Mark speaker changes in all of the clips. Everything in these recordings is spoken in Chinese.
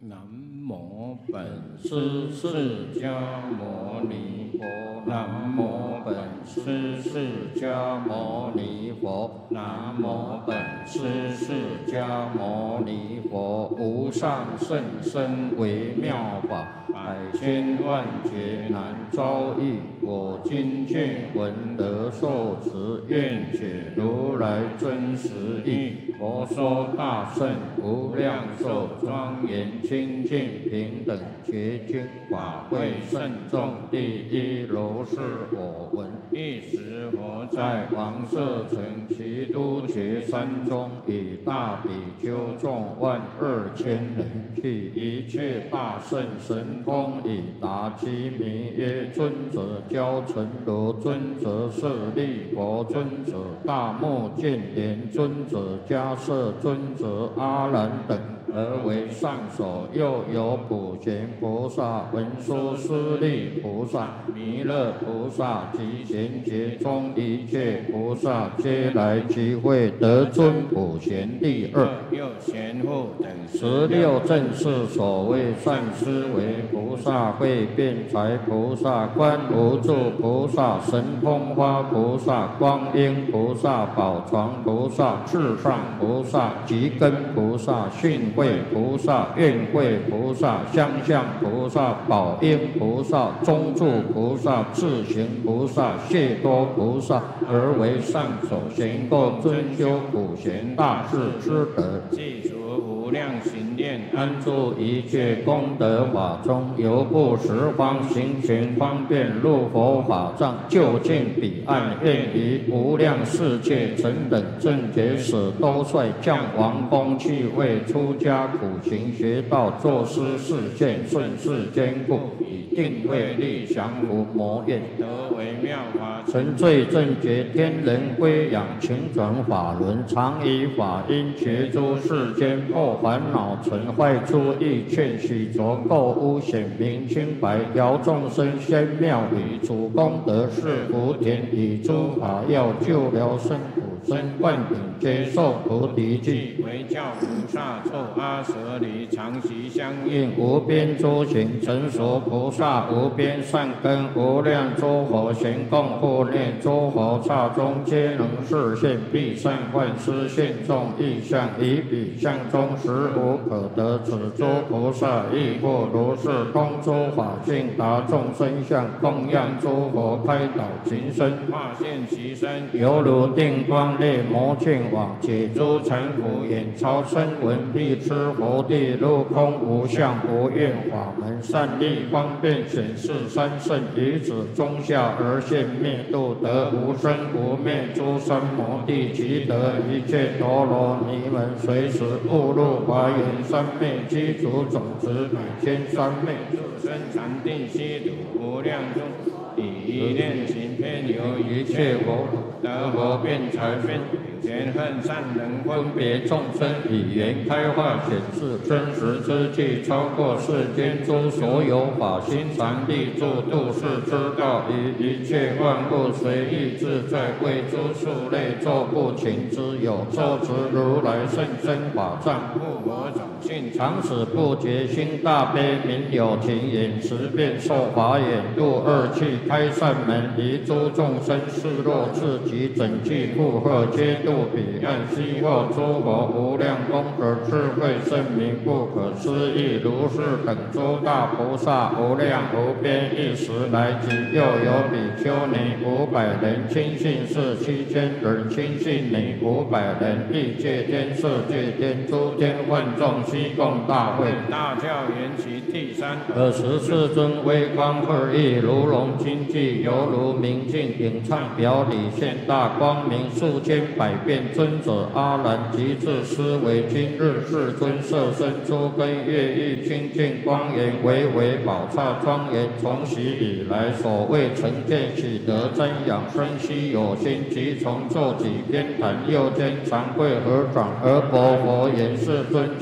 Speaker 1: 南无本师释迦牟尼佛，南无本师释迦牟尼佛，南无本师释迦牟尼佛。无上甚深微妙法，百千万劫难遭遇。我今见闻得受持，愿解如来真实义。佛说大圣无量寿庄严清净平等觉经法会慎重第一如是我闻。一时佛在王舍城其都伽山中，以大比丘众12000人，去一切大圣神通以达其名曰尊者交陈如尊者舍利佛尊者大目犍连尊者迦摄尊者阿难等，而为上首。又有普贤菩萨、文殊师利菩萨、弥勒菩萨及贤劫中一切菩萨，皆来集会，得尊普贤第二。又贤护等16正是所谓善思维菩萨、慧辩才菩萨、观无住菩萨、神通花菩萨、光阴菩萨、宝床菩萨、至上菩萨、吉根菩萨、训慧菩萨、愿慧菩萨、相向菩萨、宝应菩萨、中住菩萨、智行菩萨、谢多菩萨，而为上首，行够尊修普贤大士之德，记除无量行念，安住一切功德法中，由不十方行权方便入佛法藏，就近彼岸，愿于无量世界成等正觉使都率降王宫去为出家苦行学道作师示现，顺世坚固，以定慧力降伏魔怨，得为妙法成罪正觉天人归养，勤转法轮，常以法音觉诸世间破烦恼尘坏诸意劝许着垢污显明清白，调众生仙妙理，主功德是福田，以诸法要救疗生苦生万品，接受菩提记，为教菩萨作阿舍离，常习相应无边诸行，成熟菩萨无边善根，无量诸佛行供护念，诸佛刹中皆能示现，必善幻施现众意象，以彼相中实无可得。此诸菩萨亦复如是，通诸法性，达众生相，供养诸佛，开导情身，化现其身，犹如定光烈魔犍网，解诸尘苦，眼超声闻，必知佛地入空无相无愿法门，善利方便显示三圣，以此中下而现灭度，得无生无灭诸三摩地，即得一切陀罗尼门，随时误入华严三昧，基础种子百千三昧，助生禅定悉土无量众，以一念行遍游一切佛，得佛辩才辩前恨善人分别众生，以言开化显示真实之际，超过世间诸所有法，心常立住度世之道，以一切万物随意自在，为诸数类作不勤之有，受持如来圣身法藏，护我种性，常使不觉心大悲，明有情眼识变受法眼，入二气开善门，离诸众生示若自己整具负荷，皆度彼岸，悉获诸佛无量功德智慧圣明，不可思议。如是等诸大菩萨无量无边，一时来集。又有比丘尼500人，亲信士7000人，亲信女500人，欲界天、色界天、诸天万众悉共大会。大教缘起第三，24尊微光二翼，如龙金髻，犹如明镜，影唱表里，现大光明，数千百变尊者阿难及至思维，今日世尊色身诸根乐意清净光严，唯唯宝刹庄严，从昔以来所谓成见喜得瞻仰生息有心，即从坐几偏袒右肩长跪合掌，而薄佛言：世尊今日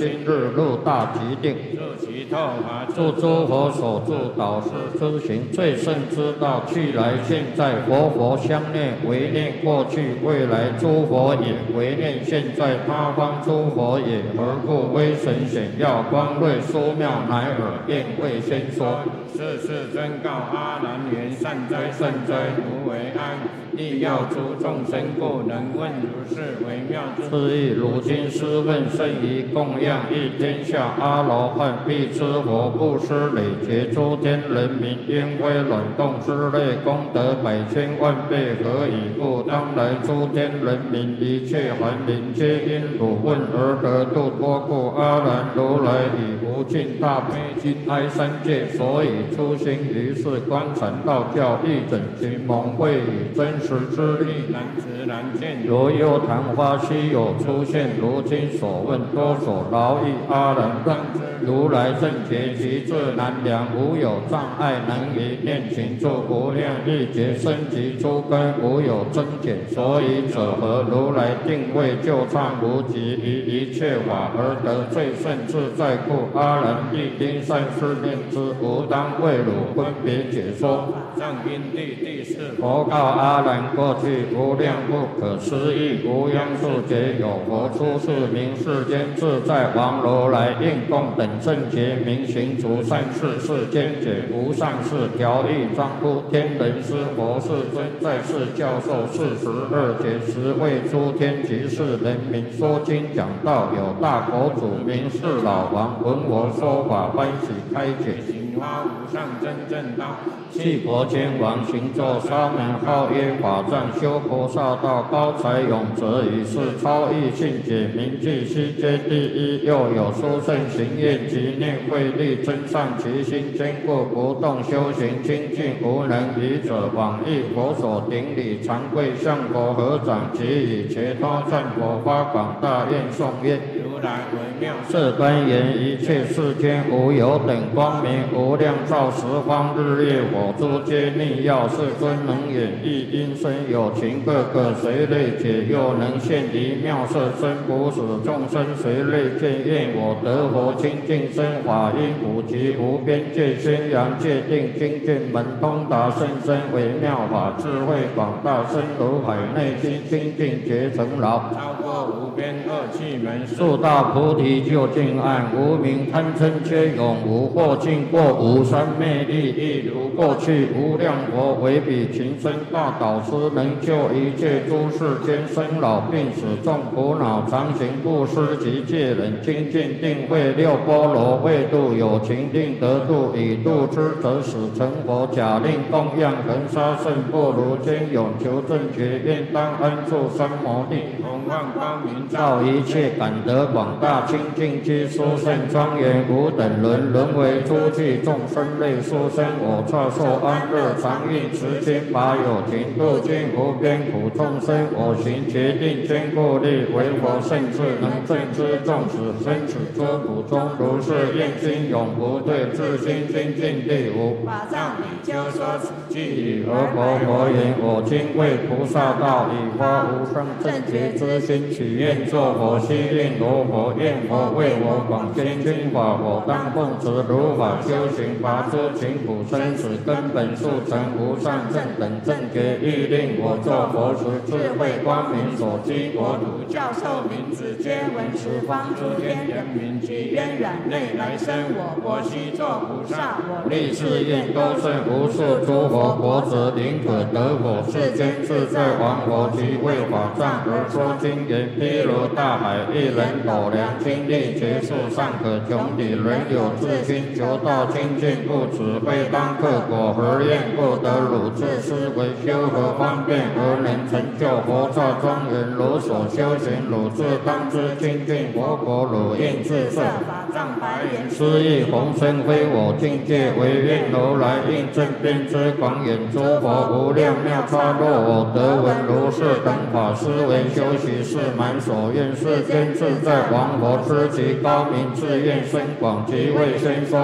Speaker 1: 日入大吉定，
Speaker 2: 助其透法，
Speaker 1: 助诸佛所助导师之行最胜之道，去来现在佛相念，唯念过去未来诸佛也，唯念现在他方诸佛也。何故威神显耀光瑞殊妙，乃尔便未先说。
Speaker 2: 世尊告阿难言：善哉善哉，如为安。亦要诸众生不能问如是微妙之
Speaker 1: 是亦如今师问甚于供养一天下阿罗汉必知佛布施累劫诸天人民烟灰卵动之类功德100,000万倍，何以故？当来诸天人民一切寒灵皆因汝问而得度脱故。阿难如来以无尽大悲心哀三界，所以出行于世观禅道教，义整群蒙会以真实之力
Speaker 2: 难知难见。
Speaker 1: 如幽昙花稀有出现，如今所问多所劳役。阿难让如来正觉极智难量，无有障碍能于念情住，无量亿劫生及诸根，无有增减。所以者何？如来定位就畅无极，于一切法而得最胜自在故。阿难亦应善思念之，吾当为汝分别解说。
Speaker 2: 上因地第四
Speaker 1: 佛告阿难：过去无量不可思议无央数劫，有佛出世名世间自在王如来，应供等正觉明行除善事，世间解无上士调御庄乎天人师佛世尊，在世教授42节，实为诸天及世人民说经讲道。有大佛祖名是老王，闻我说法，欢喜开解。
Speaker 2: 行花无上真正道，
Speaker 1: 弃佛天王行作沙门，号曰法藏，修菩萨道，高才勇者以是超异性解明记，悉皆第一。又有殊胜行业及念慧力，增上其心，坚固不动，修行清净无能愚者，往诣佛所顶礼，常跪向佛合掌，即以伽多赞佛，发广大愿颂曰：
Speaker 2: 如来为妙
Speaker 1: 是端言一切世间无有等光明，无量照十方日月火珠皆逆耀。世尊能演绎音声有情，个个随类解，又能现一妙色身，不使众生随类见。愿我得佛清净身，法音普及无边界，宣扬界定精进门通达甚深，微妙法智慧广大，深如海内心清净觉成劳，
Speaker 2: 超过无边恶趣门，
Speaker 1: 速大菩提究竟岸，无明贪嗔皆永无，或尽过无三昧力，亦如过去无量佛为彼情深大导师，能救一切诸世间生老病死众苦恼，常行布施及戒忍精进定慧六波罗，为度有情定得度，以度之则使成佛。假令供养恒沙圣不如坚永求正觉，愿当安住三摩地，
Speaker 2: 弘放光明
Speaker 1: 照一切感得广大清净居殊胜庄严，无等轮为诸具众生类殊生。我刹受安乐常运持经，法有情度尽无边苦众生。我行决定坚固力，为佛圣智能正知众使生死诸苦中，如是愿心永不退，自心精进第五。
Speaker 2: 法藏比丘说此句，
Speaker 1: 以阿佛言：我今为菩萨道，以发无上正觉之心，许愿作佛，悉令罗佛，愿佛为我广宣经法，我当奉持如法修行，拔诸情苦生死根本，速成无上正等正觉。欲令我作佛时，智慧光明所积，我
Speaker 2: 如教授名字，皆闻十方诸天人民，其愿软内来生我悉作菩萨，我
Speaker 1: 立誓愿多胜无数诸佛，国子宁可得佛，世间自在王佛，即为法藏而说经言。譬如大海，一人斗量，精力结束，尚可穷底，人有自心，求道清净，不此非当克果，何愿不得汝自思维，修何方便而能成就佛刹庄严？如所修行，汝自当知清净佛果，汝应自设
Speaker 2: 法藏白言，
Speaker 1: 是亦弘身非我境界，唯愿如来应正遍知广演诸佛无量妙差。若我得闻如是等法，思维修习是满所愿，世间自在王佛知其高明，自愿深广，即为宣说。